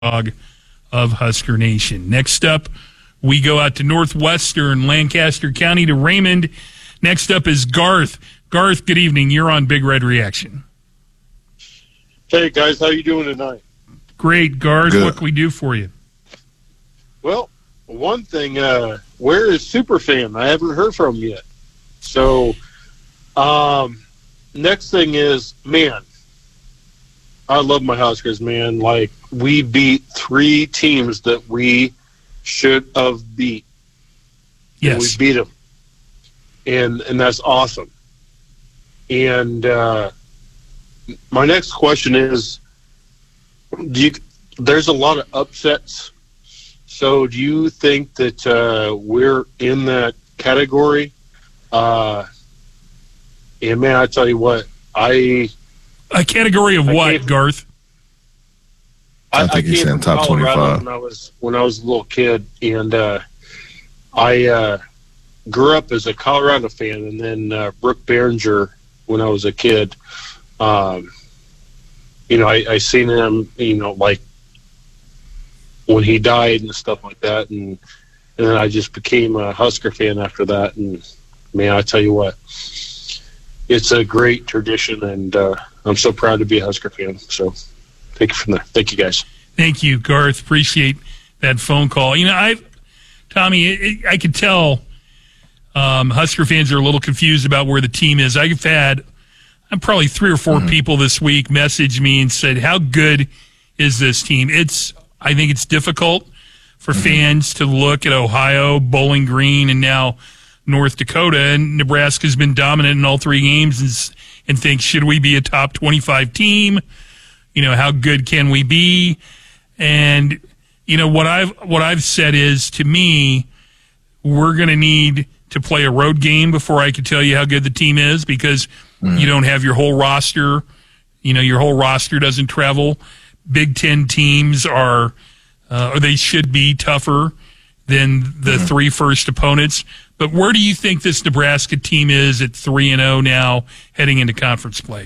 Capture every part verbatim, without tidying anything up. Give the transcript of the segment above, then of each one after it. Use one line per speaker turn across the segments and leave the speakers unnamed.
of Husker Nation. Next up, we go out to northwestern Lancaster County to Raymond. Next up is Garth. Garth, good evening. You're on Big Red Reaction.
Hey, guys. How you doing tonight?
Great, Garth.
Good.
What can we do for you?
Well, one thing, uh, where is Superfan? I haven't heard from him yet. So, um, next thing is, man, I love my Huskers, man. Like, we beat three teams that we should have beat.
Yes.
And we beat them. And, and that's awesome. And uh, my next question is, do you, there's a lot of upsets. So do you think that uh, we're in that category? Uh, and, man, I tell you what, I...
A category of
I
what, Garth?
I think he's in top twenty-five.
When I was when I was a little kid, and uh, I uh, grew up as a Colorado fan, and then uh, Brooke Behringer when I was a kid. Um, you know, I, I seen him, you know, like when he died and stuff like that, and and then I just became a Husker fan after that. And man, I tell you what, it's a great tradition, and uh, I'm so proud to be a Husker fan. So. Take it from there. Thank you, guys.
Thank you, Garth. Appreciate that phone call. You know, I, Tommy, it, I could tell um, Husker fans are a little confused about where the team is. I've had, I'm probably three or four mm-hmm. people this week message me and said, "How good is this team?" It's, I think it's difficult for mm-hmm. fans to look at Ohio, Bowling Green, and now North Dakota, and Nebraska's been dominant in all three games, and, and think, should we be a top twenty-five team? You know, how good can we be? And, you know, what I've what I've said is, to me, we're going to need to play a road game before I can tell you how good the team is, because mm. you don't have your whole roster. You know, your whole roster doesn't travel. Big Ten teams are, uh, or they should be tougher than the mm. three first opponents. But where do you think this Nebraska team is at three and oh now, heading into conference play?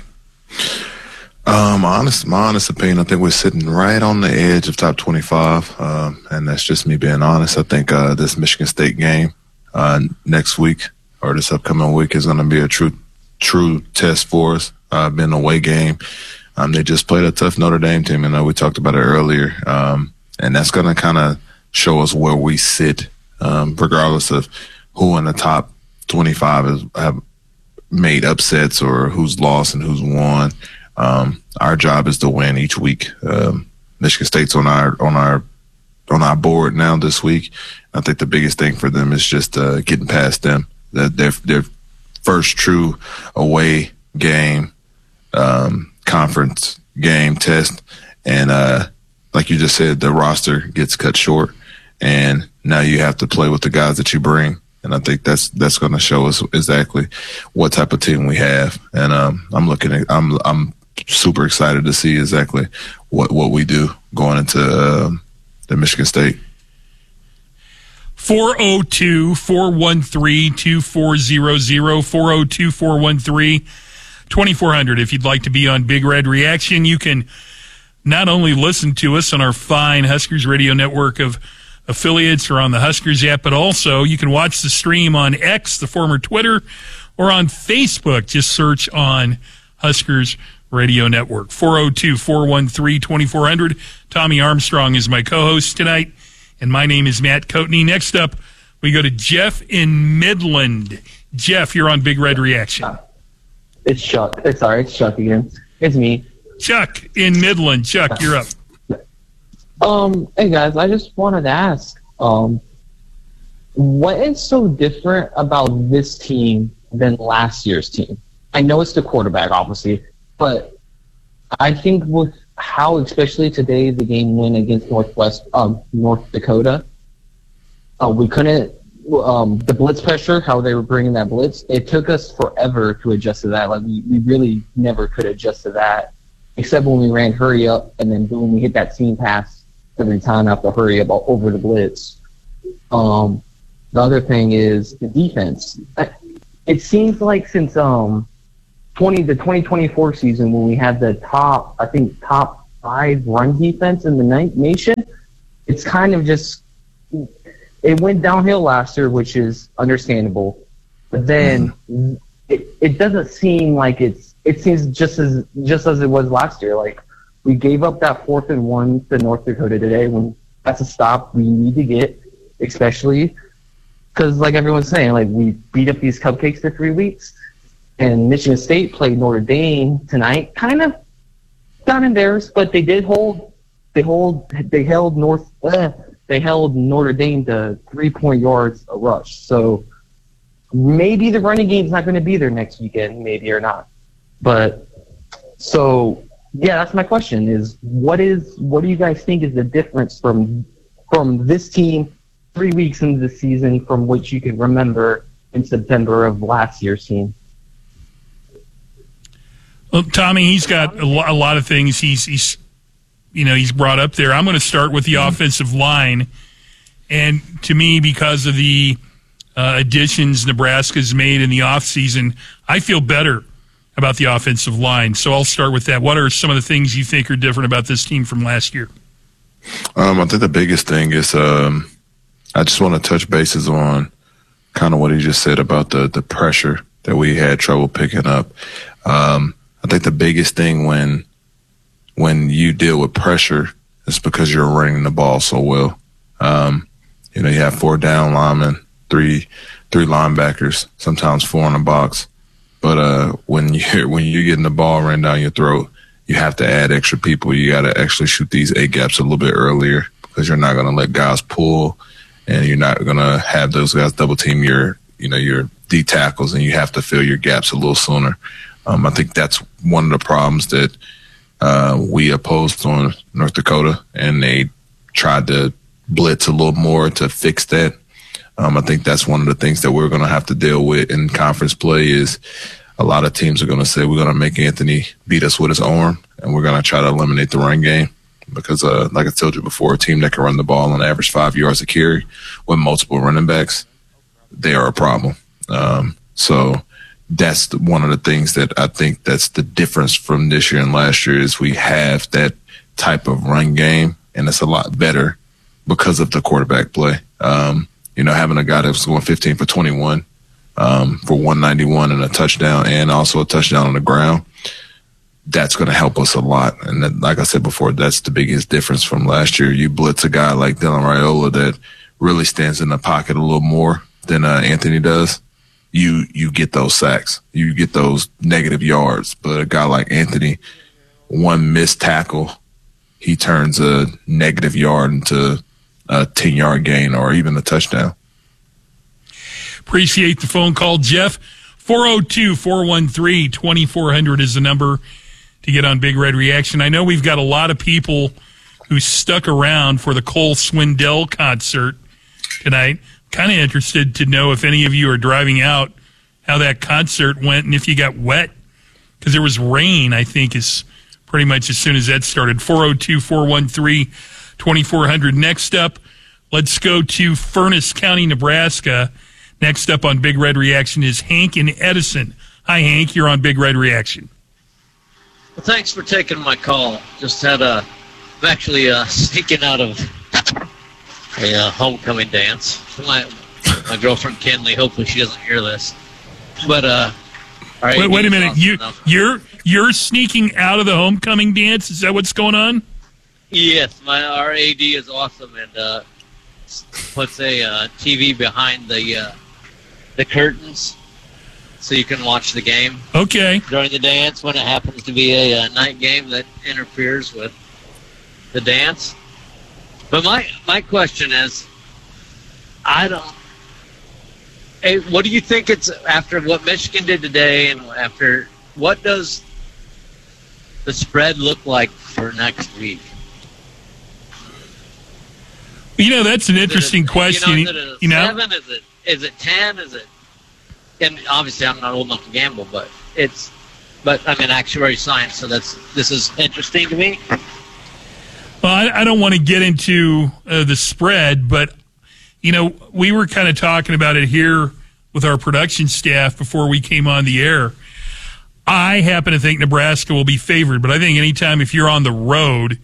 Um, honest, my honest opinion, I think we're sitting right on the edge of top twenty-five, um, and that's just me being honest. I think uh, this Michigan State game uh, next week or this upcoming week is going to be a true, true test for us. Uh, been an away game. Um, they just played a tough Notre Dame team, and uh, we talked about it earlier, um, and that's going to kind of show us where we sit, um, regardless of who in the top twenty-five has have made upsets or who's lost and who's won. Um, our job is to win each week. Um, Michigan State's on our on our on our board now this week. I think the biggest thing for them is just uh, getting past them. That their their first true away game, um, conference game test, and uh, like you just said, the roster gets cut short, and now you have to play with the guys that you bring. And I think that's that's going to show us exactly what type of team we have. And um, I'm looking at I'm I'm. super excited to see exactly what, what we do going into uh, the Michigan State.
four oh two, four one three, two four zero zero, four oh two, four one three, twenty-four hundred. If you'd like to be on Big Red Reaction, you can not only listen to us on our fine Huskers Radio network of affiliates or on the Huskers app, but also you can watch the stream on X, the former Twitter, or on Facebook. Just search on Huskers Radio Network. four oh two, four one three, twenty-four hundred. Tommy Armstrong is my co-host tonight, and my name is Matt Coatney. Next up, we go to Jeff in Midland. Jeff, you're on Big Red Reaction.
It's Chuck. It's sorry, it's Chuck again. It's me.
Chuck in Midland. Chuck, you're up.
Um, hey guys, I just wanted to ask, um, what is so different about this team than last year's team? I know it's the quarterback, obviously, but I think with how, especially today, the game went against Northwest, um, North Dakota, uh, we couldn't, um, the blitz pressure, how they were bringing that blitz, it took us forever to adjust to that. Like, we, we really never could adjust to that, except when we ran hurry up, and then boom, we hit that seam pass every time after hurry up over the blitz. Um, the other thing is the defense. It seems like since um, twenty the twenty twenty-four season, when we had the top, I think top five run defense in the nation. It's kind of just it went downhill last year, which is understandable. But then mm. it it doesn't seem like it's it seems just as just as it was last year. Like we gave up that fourth and one to North Dakota today when that's a stop we need to get, especially because like everyone's saying, like we beat up these cupcakes for three weeks. And Michigan State played Notre Dame tonight. Kind of got embarrassed, but they did hold. They hold. They held North. Uh, they held Notre Dame to three point yards a rush. So maybe the running game's not going to be there next weekend. Maybe or not. But so yeah, that's my question: is what is what do you guys think is the difference from from this team three weeks into the season from what you can remember in September of last year's team?
Well, Tommy, he's got a, lo- a lot of things he's, he's, you know, he's brought up there. I'm going to start with the mm-hmm. offensive line. And to me, because of the uh, additions Nebraska's made in the offseason, I feel better about the offensive line. So I'll start with that. What are some of the things you think are different about this team from last year?
Um, I think the biggest thing is um, I just want to touch bases on kind of what he just said about the, the pressure that we had trouble picking up. Um, I think the biggest thing when when you deal with pressure is because you're running the ball so well. Um, you know, you have four down linemen, three three linebackers, sometimes four in the box. But uh, when you when you're getting the ball ran down your throat, you have to add extra people. You got to actually shoot these A gaps a little bit earlier because you're not going to let guys pull, and you're not going to have those guys double team your you know your D tackles, and you have to fill your gaps a little sooner. Um, I think that's one of the problems that uh, we opposed on North Dakota, and they tried to blitz a little more to fix that. Um, I think that's one of the things that we're going to have to deal with in conference play is a lot of teams are going to say we're going to make Anthony beat us with his arm, and we're going to try to eliminate the run game because, uh, like I told you before, a team that can run the ball on average five yards a carry with multiple running backs, they are a problem. Um, so that's the, one of the things that I think that's the difference from this year and last year is we have that type of run game, and it's a lot better because of the quarterback play. Um, you know, having a guy that was going fifteen for twenty-one um, for one ninety-one and a touchdown and also a touchdown on the ground, that's going to help us a lot. And then, like I said before, that's the biggest difference from last year. You blitz a guy like Dylan Raiola that really stands in the pocket a little more than uh, Anthony does. You you get those sacks, you get those negative yards. But a guy like Anthony, one missed tackle, he turns a negative yard into a ten-yard gain or even a touchdown.
Appreciate the phone call, Jeff. four oh two, four one three, two four zero zero is the number to get on Big Red Reaction. I know we've got a lot of people who stuck around for the Cole Swindell concert tonight. Kind of interested to know if any of you are driving out, how that concert went, and if you got wet, because there was rain, I think, is pretty much as soon as that started. four oh two, four one three, two four zero zero. Next up, let's go to Furnace County, Nebraska. Next up on Big Red Reaction is Hank in Edison. Hi, Hank. You're on Big Red Reaction.
Well, thanks for taking my call. Just had a, I'm actually uh, sneaking out of a uh, homecoming dance. My my girlfriend Kenley. Hopefully she doesn't hear this. But uh, all right.
Wait, wait a minute. You you're you're sneaking out of the homecoming dance? Is that what's going on?
Yes, my our A D is awesome and uh, puts a uh, T V behind the uh, the curtains so you can watch the game.
Okay.
During the dance when it happens to be a, a night game that interferes with the dance. But my my question is, I don't. Hey, what do you think it's after what Michigan did today, and after what does the spread look like for next week?
You know, that's an interesting
it,
question.
You know, is it a
you know?
seven? Is it is it ten? Is it? And obviously, I'm not old enough to gamble, but it's. But I'm in actuary science, so that's this is interesting to me.
Well, I, I don't want to get into uh, the spread, but, you know, we were kind of talking about it here with our production staff before we came on the air. I happen to think Nebraska will be favored, but I think anytime if you're on the road,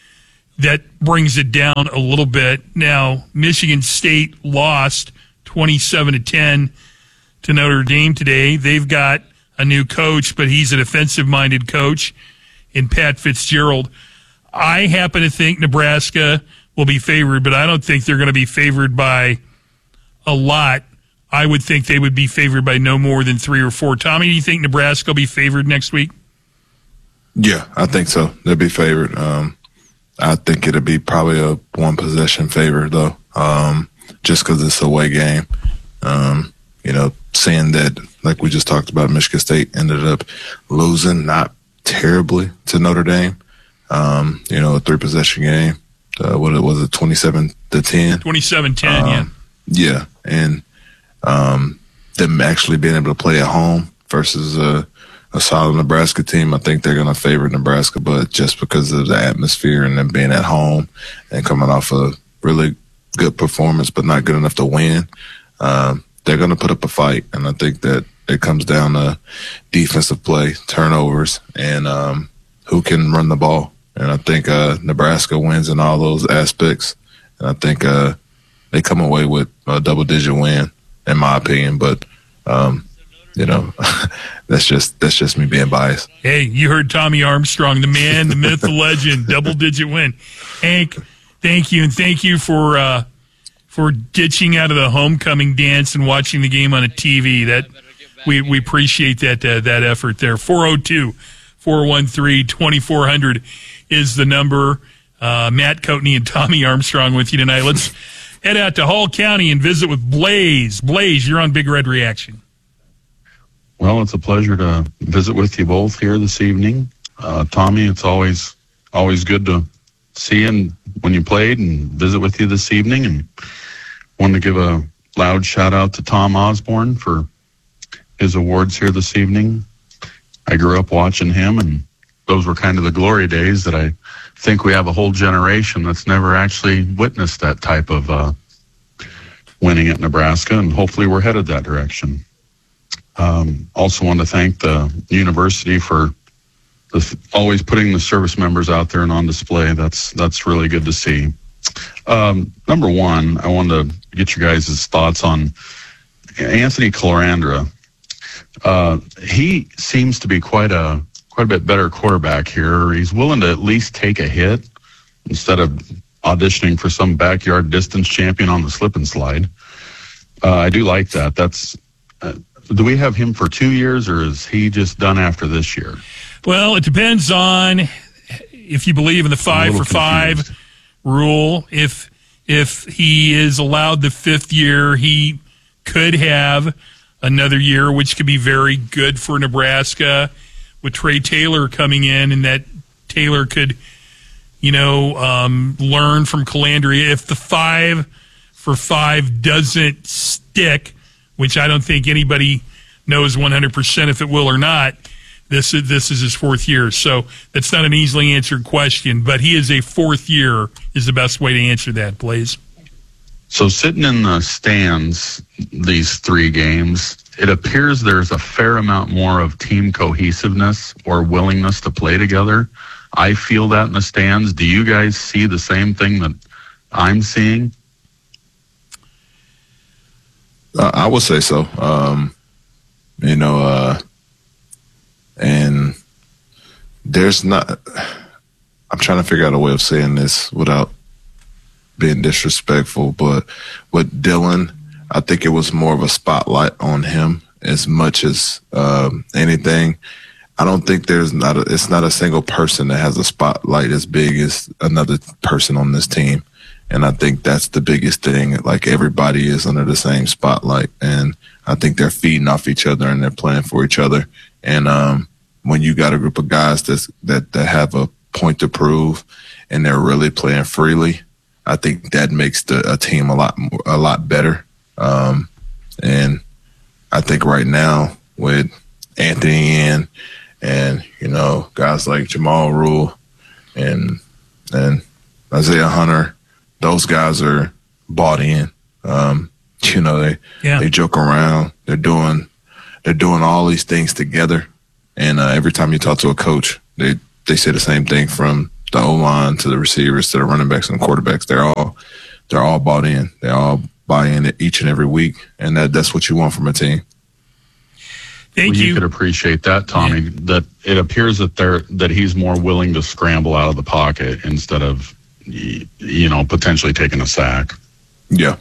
that brings it down a little bit. Now, Michigan State lost twenty-seven to ten to Notre Dame today. They've got a new coach, but he's a defensive-minded coach in Pat Fitzgerald. I happen to think Nebraska will be favored, but I don't think they're going to be favored by a lot. I would think they would be favored by no more than three or four. Tommy, do you think Nebraska will be favored next week?
Yeah, I think so. They'll be favored. Um, I think it'll be probably a one-possession favor, though, um, just because it's a away game. Um, you know, seeing that, like we just talked about, Michigan State ended up losing, not terribly, to Notre Dame. Um, you know, a three-possession game. Uh, what was it, twenty-seven to ten?
twenty-seven ten,
um,
yeah.
Yeah, and um, them actually being able to play at home versus a, a solid Nebraska team, I think they're going to favor Nebraska, but just because of the atmosphere and them being at home and coming off a really good performance but not good enough to win, um, they're going to put up a fight, and I think that it comes down to defensive play, turnovers, and um, who can run the ball. And I think uh, Nebraska wins in all those aspects, and I think uh, they come away with a double-digit win, in my opinion. But um, you know, that's just that's just me being biased.
Hey, you heard Tommy Armstrong, the man, the myth, the legend, double-digit win. Hank, thank you, and thank you for uh, for ditching out of the homecoming dance and watching the game on a T V. That we we appreciate that uh, that effort there. four oh two, four one three, two four zero zero is the number. Uh, Matt Coatney and Tommy Armstrong with you tonight. Let's head out to Hall County and visit with Blaze. Blaze, you're on Big Red Reaction.
Well, it's a pleasure to visit with you both here this evening. Uh, Tommy, it's always always good to see you when you played and visit with you this evening. And wanted to give a loud shout out to Tom Osborne for his awards here this evening. I grew up watching him, and those were kind of the glory days that I think we have a whole generation that's never actually witnessed that type of uh, winning at Nebraska, and hopefully we're headed that direction. Um, also want to thank the university for the, always putting the service members out there and on display. That's that's really good to see. Um, number one, I wanted to get you guys' thoughts on Anthony Colandrea. Uh, he seems to be quite a quite a bit better quarterback here. He's willing to at least take a hit instead of auditioning for some backyard distance champion on the slip and slide. Uh, I do like that. That's uh, do we have him for two years, or is he just done after this year?
Well, it depends on if you believe in the five for five rule. If if he is allowed the fifth year, he could have another year, which could be very good for Nebraska with Trey Taylor coming in, and that Taylor could, you know, um, learn from Colandrea. If the five for five doesn't stick, which I don't think anybody knows one hundred percent if it will or not, this is, this is his fourth year. So that's not an easily answered question, but he is a fourth year is the best way to answer that, Blaze.
So sitting in the stands these three games, it appears there's a fair amount more of team cohesiveness or willingness to play together. I feel that in the stands. Do you guys see the same thing that I'm seeing?
Uh, I would say so. Um, you know, uh, and there's not, I'm trying to figure out a way of saying this without being disrespectful, but with Dylan, I think it was more of a spotlight on him as much as um, anything. I don't think there's not a, it's not a single person that has a spotlight as big as another person on this team. And I think that's the biggest thing. Like, everybody is under the same spotlight, and I think they're feeding off each other and they're playing for each other. And um, when you got a group of guys that's, that that have a point to prove and they're really playing freely, I think that makes the a team a lot more, a lot better. Um, and I think right now with Anthony in, and you know, guys like Jamal Rule and and Isaiah Hunter, those guys are bought in. Um, you know, they
yeah.
they joke around. They're doing they're doing all these things together, And uh, every time you talk to a coach, they, they say the same thing, from the O-line to the receivers to the running backs and the quarterbacks. They're all they're all bought in. They all buy in each and every week, and that, that's what you want from a team.
Thank
well,
you.
You could appreciate that, Tommy, yeah. that it appears that they're that he's more willing to scramble out of the pocket instead of, you know, potentially taking a sack.
Yeah.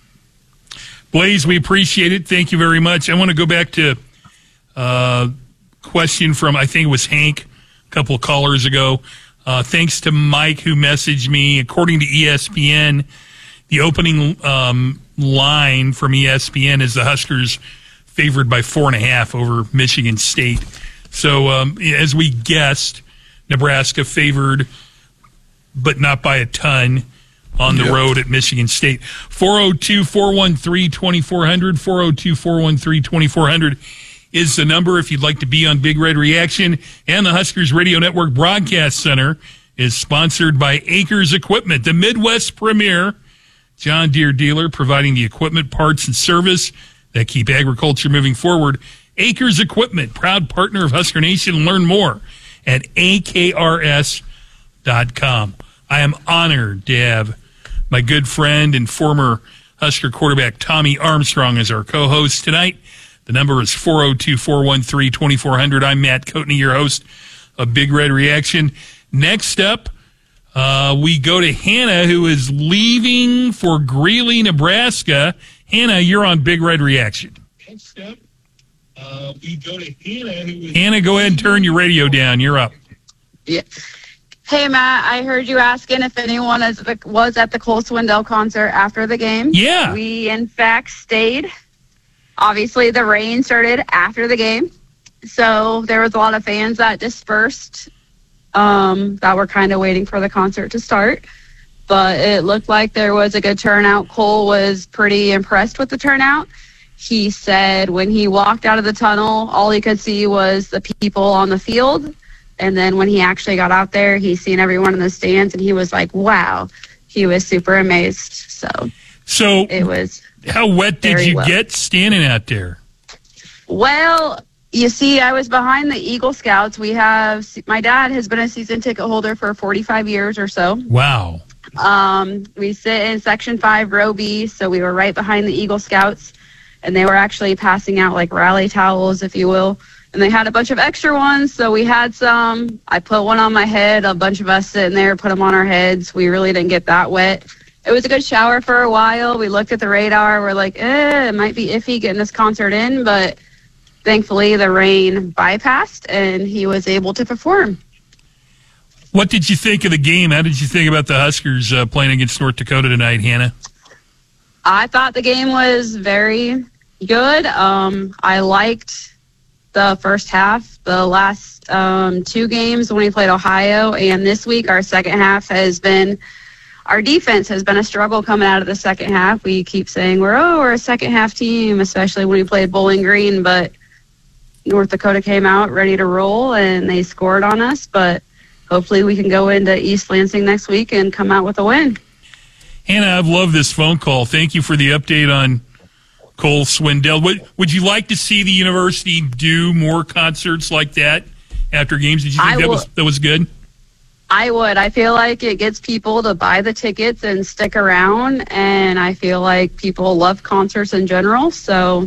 Blaze, we appreciate it. Thank you very much. I want to go back to a uh, question from, I think it was Hank, a couple of callers ago. Uh, thanks to Mike, who messaged me. According to E S P N, the opening um, line from E S P N is the Huskers favored by four and a half over Michigan State. So, um, as we guessed, Nebraska favored, but not by a ton, on the yep. road at Michigan State. four oh two, four one three, two four zero zero, four oh two, four one three, two four zero zero is the number if you'd like to be on Big Red Reaction. And the Huskers Radio Network Broadcast Center is sponsored by Acres Equipment, the Midwest premier John Deere dealer, providing the equipment, parts, and service that keep agriculture moving forward. Acres Equipment, proud partner of Husker Nation. Learn more at A K R S dot com. I am honored to have my good friend and former Husker quarterback Tommy Armstrong as our co-host tonight. The number is four oh two, four one three, two four zero zero. I'm Matt Coatney, your host of Big Red Reaction. Next up, uh, we go to Hannah, who is leaving for Greeley, Nebraska. Hannah, you're on Big Red Reaction. Next up, uh, we go to Hannah, who is Hannah, go ahead and turn your radio down. You're up.
Yeah. Hey, Matt, I heard you asking if anyone was at the Cole Swindell concert after the game.
Yeah.
We, in fact, stayed. Obviously, the rain started after the game, so there was a lot of fans that dispersed um, that were kind of waiting for the concert to start. But it looked like there was a good turnout. Cole was pretty impressed with the turnout. He said when he walked out of the tunnel, all he could see was the people on the field. And then when he actually got out there, he's seen everyone in the stands, and he was like, wow. He was super amazed. So,
so
it was
how wet did you
well.
get standing out there?
Well, you see, I was behind the Eagle Scouts. We have, my dad has been a season ticket holder for forty-five years or so.
Wow.
Um, we sit in Section five, Row B, so we were right behind the Eagle Scouts, and they were actually passing out like rally towels, if you will. And they had a bunch of extra ones, so we had some. I put one on my head. A bunch of us sitting there put them on our heads. We really didn't get that wet. It was a good shower for a while. We looked at the radar. We're like, eh, it might be iffy getting this concert in, but thankfully the rain bypassed, and he was able to perform.
What did you think of the game? How did you think about the Huskers uh, playing against North Dakota tonight, Hannah?
I thought the game was very good. Um, I liked the first half. The last um, two games when we played Ohio and this week, our second half has been, our defense has been a struggle coming out of the second half. We keep saying we're, oh, we're a second half team, especially when we played Bowling Green, but North Dakota came out ready to roll and they scored on us, but hopefully we can go into East Lansing next week and come out with a win.
Hannah, I've loved this phone call. Thank you for the update on Cole Swindell. Would, would you like to see the university do more concerts like that after games? Did you think
I
that
will,
was that was good?
I would. I feel like it gets people to buy the tickets and stick around, and I feel like people love concerts in general, so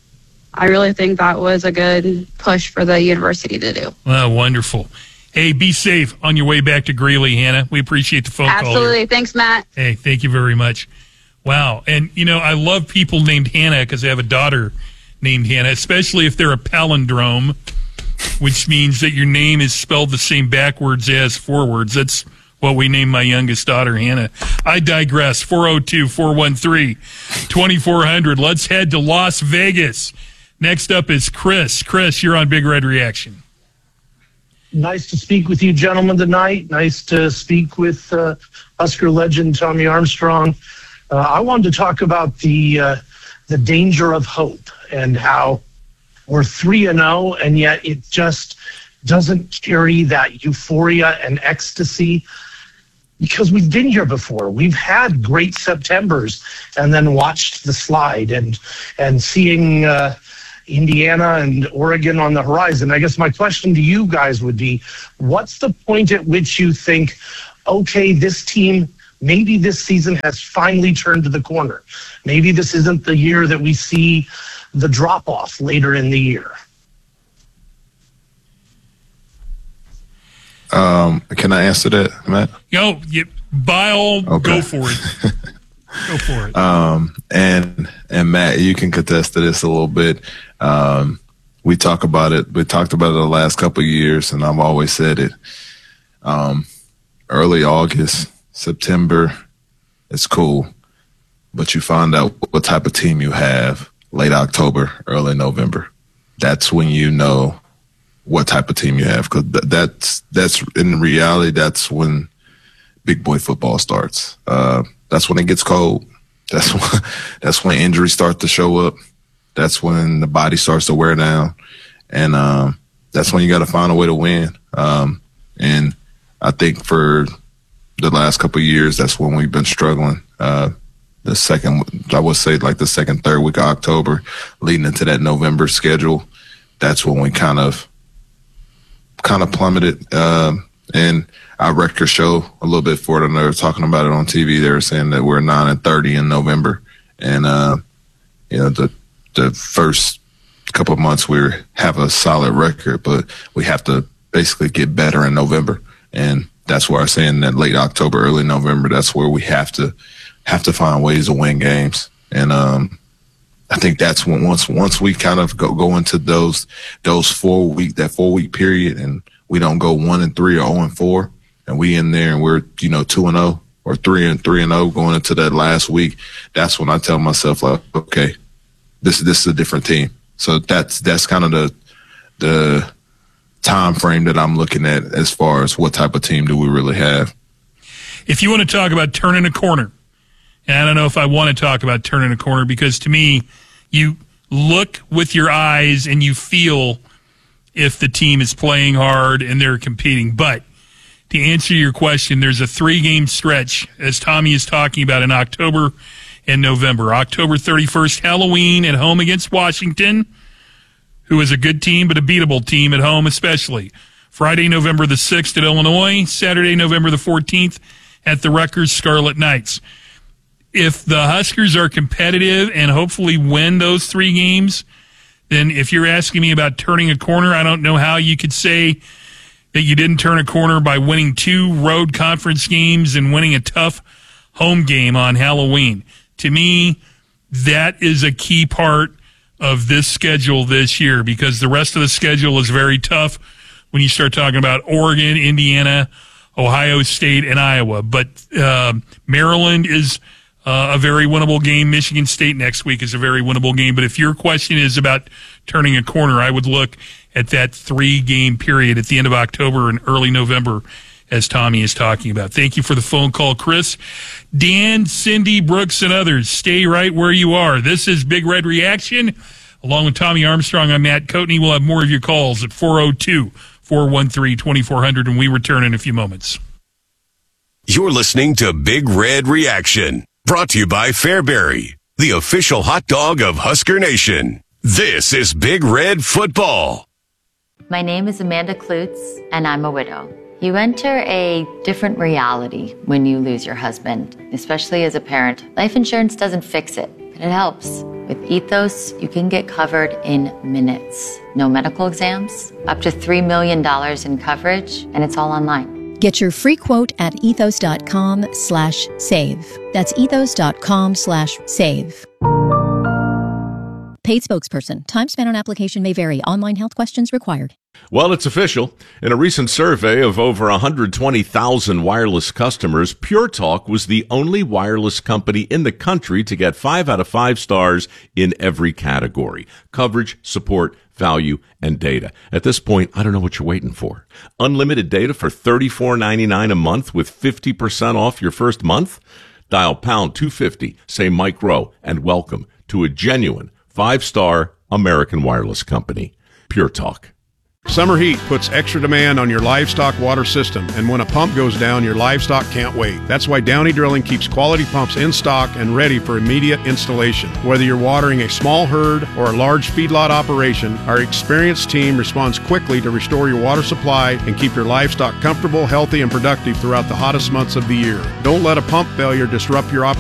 I really think that was a good push for the university to do.
Well, wonderful. Hey, be safe on your way back to Greeley, Hannah. We appreciate the phone
Absolutely.
call.
Absolutely. Thanks, Matt.
Hey, thank you very much. Wow. And, you know, I love people named Hannah because I have a daughter named Hannah, especially if they're a palindrome, which means that your name is spelled the same backwards as forwards. That's what we named my youngest daughter, Hannah. I digress. four oh two, four one three, two four zero zero. Let's head to Las Vegas. Next up is Chris. Chris, you're on Big Red Reaction.
Nice to speak with you gentlemen tonight. Nice to speak with uh, Husker legend Tommy Armstrong. Uh, I wanted to talk about the uh, the danger of hope and how we're three and zero, and yet it just doesn't carry that euphoria and ecstasy because we've been here before. We've had great Septembers and then watched the slide and and seeing uh, Indiana and Oregon on the horizon. I guess my question to you guys would be, what's the point at which you think, okay, this team, maybe this season has finally turned to the corner. Maybe this isn't the year that we see the drop-off later in the year.
Um, can I answer that, Matt?
Yo, you, by all,
Okay.
go for it. Go for it.
Um, and and Matt, you can contest to this a little bit. Um, we talk about it. We talked about it the last couple of years, and I've always said it. Um, early August, September, it's cool, but you find out what type of team you have late October, early November. That's when you know what type of team you have, because th- that's that's in reality that's when big boy football starts. Uh, that's when it gets cold. That's when that's when injuries start to show up. That's when the body starts to wear down, and um, that's when you got to find a way to win. Um, and I think for the last couple of years, that's when we've been struggling. Uh, the second, I would say, like the second, third week of October, leading into that November schedule, that's when we kind of kind of plummeted. Um, and our records show a little bit for it. And they were talking about it on T V. They were saying that we're nine and thirty in November, and uh, you know the the first couple of months we have a solid record, but we have to basically get better in November, and that's where I'm saying that late October, early November, that's where we have to have to find ways to win games. And um, I think that's when once once we kind of go, go into those those four week that four week period, and we don't go one and three or zero and four, and we in there and we're you know two and zero or three and three and zero going into that last week. That's when I tell myself, like, okay, this this is a different team. So that's that's kind of the the time frame that I'm looking at as far as what type of team do we really have.
If you want to talk about turning a corner, and I don't know if I want to talk about turning a corner, because to me, you look with your eyes and you feel if the team is playing hard and they're competing. But to answer your question, there's a three-game stretch, as Tommy is talking about, in October and November. October thirty-first, Halloween at home against Washington, who is a good team but a beatable team at home especially. Friday, November the sixth at Illinois. Saturday, November the fourteenth at the Rutgers Scarlet Knights. If the Huskers are competitive and hopefully win those three games, then if you're asking me about turning a corner, I don't know how you could say that you didn't turn a corner by winning two road conference games and winning a tough home game on Halloween. To me, that is a key part of this schedule this year, because the rest of the schedule is very tough when you start talking about Oregon, Indiana, Ohio State, and Iowa. But uh, Maryland is uh, a very winnable game. Michigan State next week is a very winnable game. But if your question is about turning a corner, I would look at that three-game period at the end of October and early November, as Tommy is talking about. Thank you for the phone call, Chris. Dan, Cindy, Brooks, and others, stay right where you are. This is Big Red Reaction. Along with Tommy Armstrong, I'm Matt Coatney. We'll have more of your calls at four oh two, four one three, two four zero zero, and we return in a few moments.
You're listening to Big Red Reaction, brought to you by Fairbury, the official hot dog of Husker Nation. This is Big Red Football.
My name is Amanda Klutz, and I'm a widow. You enter a different reality when you lose your husband, especially as a parent. Life insurance doesn't fix it, but it helps. With Ethos, you can get covered in minutes. No medical exams, up to three million dollars in coverage, and it's all online.
Get your free quote at ethos.com slash save. That's ethos.com slash save. Paid spokesperson. Time spent on application may vary. Online health questions required.
Well, it's official. In a recent survey of over one hundred twenty thousand wireless customers, Pure Talk was the only wireless company in the country to get five out of five stars in every category: coverage, support, value, and data. At this point, I don't know what you're waiting for. Unlimited data for thirty-four ninety-nine a month with fifty percent off your first month? Dial pound two fifty, say Mike Rowe, and welcome to a genuine five-star American wireless company, Pure Talk.
Summer heat puts extra demand on your livestock water system, and when a pump goes down, your livestock can't wait. That's why Downey Drilling keeps quality pumps in stock and ready for immediate installation. Whether you're watering a small herd or a large feedlot operation, our experienced team responds quickly to restore your water supply and keep your livestock comfortable, healthy, and productive throughout the hottest months of the year. Don't let a pump failure disrupt your operation